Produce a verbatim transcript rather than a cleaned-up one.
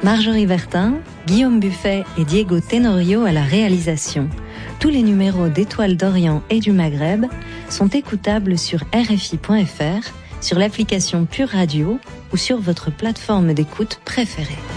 Marjorie Vertin, Guillaume Buffet et Diego Tenorio à la réalisation. Tous les numéros d'Étoile d'Orient et du Maghreb sont écoutables sur R F I point F R, sur l'application Pure Radio ou sur votre plateforme d'écoute préférée.